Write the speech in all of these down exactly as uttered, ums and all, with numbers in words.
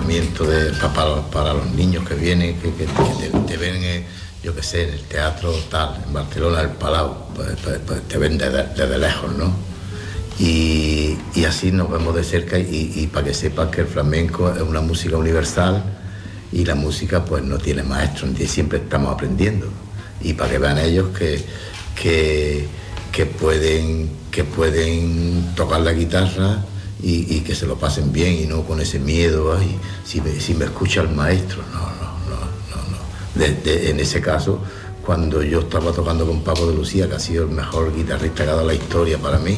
acercamiento de, para, para los niños que vienen, que, que, que te, te ven, eh, yo qué sé, en el teatro tal, en Barcelona, el Palau, pues, pues, pues te ven desde, desde lejos, ¿no? Y, y así nos vemos de cerca y, y para que sepas que el flamenco es una música universal y la música pues no tiene maestro, siempre estamos aprendiendo. Y para que vean ellos que, que, que, pueden, que pueden tocar la guitarra y, y que se lo pasen bien y no con ese miedo, ay, si me, si me escucha el maestro, no, no, no, no, no. De, de, en ese caso, cuando yo estaba tocando con Paco de Lucía, que ha sido el mejor guitarrista que ha dado la historia para mí,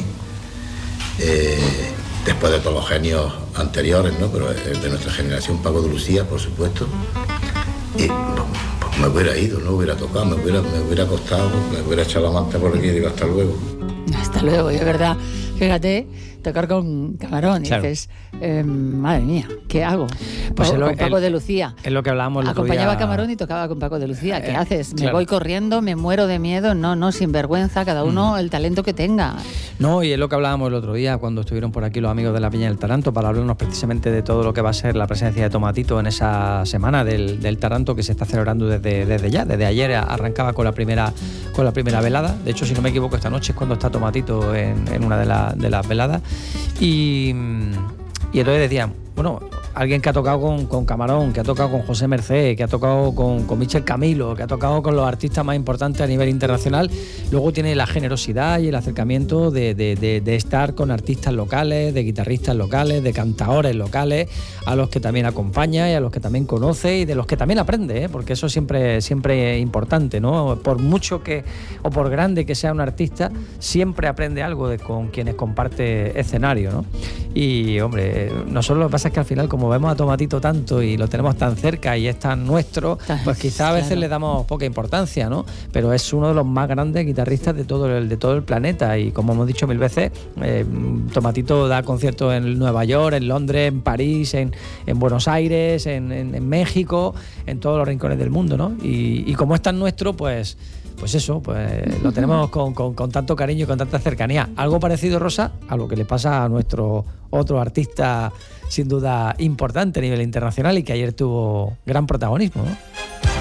eh, después de todos los genios anteriores, ¿no? Pero de nuestra generación, Paco de Lucía, por supuesto, y pues, pues me hubiera ido, no hubiera tocado, me hubiera, me hubiera acostado, me hubiera echado la manta por aquí y digo hasta luego. Hasta luego, y es verdad, fíjate, tocar con Camarón, y claro. Dices, eh, madre mía, ¿qué hago? Pues o, lo, con Paco el, de Lucía. Es lo que hablábamos el otro Acompañaba día. a Camarón y tocaba con Paco de Lucía. ¿Qué eh, haces? Me claro. voy corriendo, me muero de miedo. No, no, sin vergüenza, cada uno mm. el talento que tenga. No, y es lo que hablábamos el otro día cuando estuvieron por aquí los amigos de la Peña del Taranto para hablarnos precisamente de todo lo que va a ser la presencia de Tomatito en esa semana del, del Taranto que se está celebrando desde, desde ya. Desde ayer arrancaba con la primera con la primera velada. De hecho, si no me equivoco, esta noche es cuando está Tomatito en, en una de, la, de las veladas. Y, y entonces decían, bueno, alguien que ha tocado con, con Camarón, que ha tocado con José Mercé, que ha tocado con, con Michel Camilo, que ha tocado con los artistas más importantes a nivel internacional, luego tiene la generosidad y el acercamiento de, de, de, de estar con artistas locales, de guitarristas locales, de cantaores locales, a los que también acompaña y a los que también conoce y de los que también aprende, ¿eh? Porque eso siempre, siempre es importante, ¿no? Por mucho que, o por grande que sea un artista, siempre aprende algo de con quienes comparte escenario, ¿no? Y, hombre, nosotros lo que pasa es que al final, como vemos a Tomatito tanto y lo tenemos tan cerca y es tan nuestro, pues quizá a veces claro. le damos poca importancia, ¿no? Pero es uno de los más grandes guitarristas de todo el, de todo el planeta y como hemos dicho mil veces, eh, Tomatito da conciertos en Nueva York, en Londres, en París, en, en Buenos Aires, en, en, en México, en todos los rincones del mundo, ¿no? Y, y como es tan nuestro, pues... Pues eso, pues lo tenemos con, con, con tanto cariño y con tanta cercanía. Algo parecido, Rosa, a lo que le pasa a nuestro otro artista sin duda importante a nivel internacional y que ayer tuvo gran protagonismo, ¿no?